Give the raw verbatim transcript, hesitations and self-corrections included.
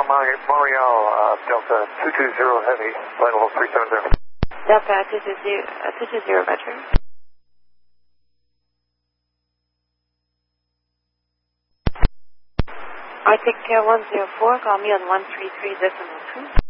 Montreal, uh, Delta two two zero Heavy, flight level three seven zero. Delta two two zero, uh, two two zero, Roger. Arctic uh, one zero four, call me on one three three decimal two.